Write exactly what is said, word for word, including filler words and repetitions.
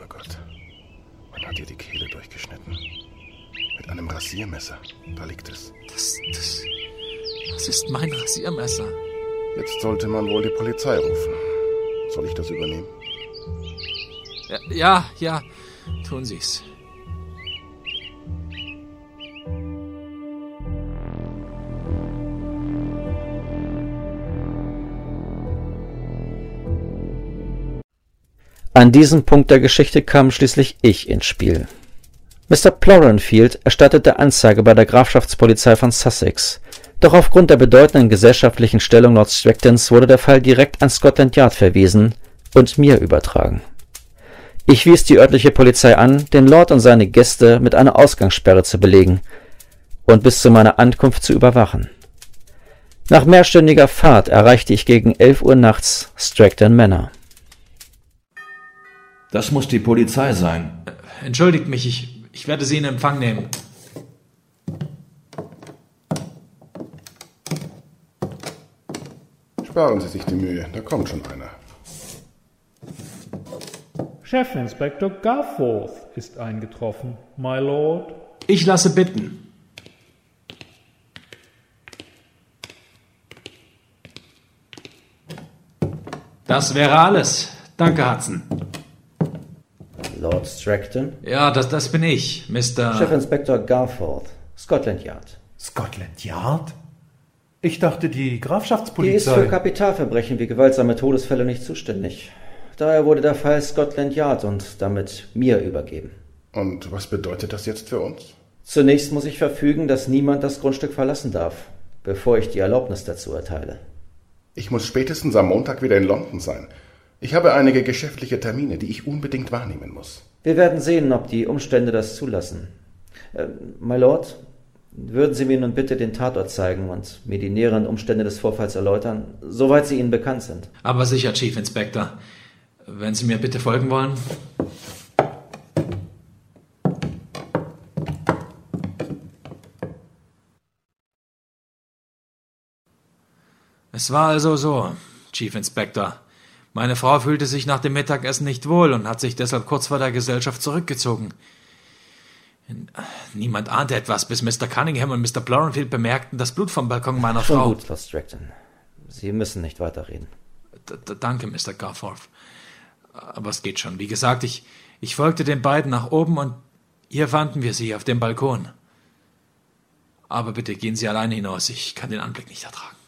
Gott. Man hat ihr die Kehle durchgeschnitten. Mit einem Rasiermesser. Da liegt es. Das, das, das ist mein Rasiermesser. Jetzt sollte man wohl die Polizei rufen. Soll ich das übernehmen? Ja, ja, ja, tun Sie's. An diesem Punkt der Geschichte kam schließlich ich ins Spiel. Mister Plorenfield erstattete Anzeige bei der Grafschaftspolizei von Sussex. Doch aufgrund der bedeutenden gesellschaftlichen Stellung Lord Stractons wurde der Fall direkt an Scotland Yard verwiesen und mir übertragen. Ich wies die örtliche Polizei an, den Lord und seine Gäste mit einer Ausgangssperre zu belegen und bis zu meiner Ankunft zu überwachen. Nach mehrstündiger Fahrt erreichte ich gegen elf Uhr nachts Stracton Manor. Das muss die Polizei sein. Entschuldigt mich, ich, ich werde Sie in Empfang nehmen. Sparen Sie sich die Mühe, da kommt schon einer. Chefinspektor Garforth ist eingetroffen, my lord. Ich lasse bitten. Das wäre alles. Danke, Hudson. Lord Stracton? Ja, das, das bin ich, Mister Chefinspektor Garforth, Scotland Yard. Scotland Yard? Ich dachte, die Die Grafschaftspolizei... ist für Kapitalverbrechen wie gewaltsame Todesfälle nicht zuständig. Daher wurde der Fall Scotland Yard und damit mir übergeben. Und was bedeutet das jetzt für uns? Zunächst muss ich verfügen, dass niemand das Grundstück verlassen darf, bevor ich die Erlaubnis dazu erteile. Ich muss spätestens am Montag wieder in London sein. Ich habe einige geschäftliche Termine, die ich unbedingt wahrnehmen muss. Wir werden sehen, ob die Umstände das zulassen. Äh, my Lord, würden Sie mir nun bitte den Tatort zeigen und mir die näheren Umstände des Vorfalls erläutern, soweit sie Ihnen bekannt sind? Aber sicher, Chief Inspector. Wenn Sie mir bitte folgen wollen. Es war also so, Chief Inspector. Meine Frau fühlte sich nach dem Mittagessen nicht wohl und hat sich deshalb kurz vor der Gesellschaft zurückgezogen. Niemand ahnte etwas, bis Mister Cunningham und Mister Plorenfield bemerkten das Blut vom Balkon meiner Schon Frau. gut, Lord Stracton. Sie müssen nicht weiterreden. D- d- Danke, Mister Garforth. Aber es geht schon. Wie gesagt, ich, ich folgte den beiden nach oben und hier fanden wir sie auf dem Balkon. Aber bitte gehen Sie alleine hinaus. Ich kann den Anblick nicht ertragen.